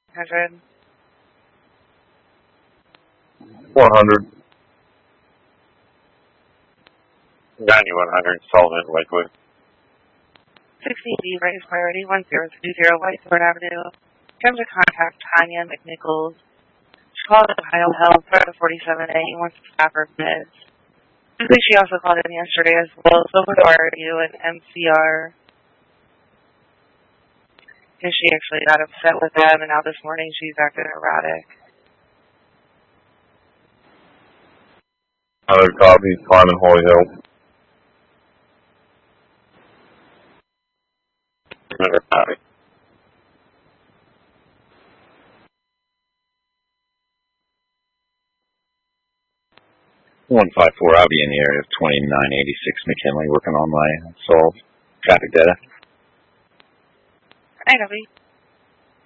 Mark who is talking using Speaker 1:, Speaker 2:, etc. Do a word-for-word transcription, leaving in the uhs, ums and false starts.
Speaker 1: one hundred.
Speaker 2: four hundred. ninety-one hundred, Sullivan, Lakewood.
Speaker 1: sixty B, raise priority, one zero three zero, Whiteford Avenue. Come to contact Tanya McNichols. She called Ohio Health, Florida forty-seven A, and wants to stop her meds. I think she also called in yesterday as well, so with R U and M C R. Because she actually got upset with them, and now this morning she's acting erratic.
Speaker 2: Other copies, Climate Holy Hill. Another copy. one five four, I'll be in the area of twenty-nine eighty-six McKinley working on my solve traffic data.
Speaker 1: I know.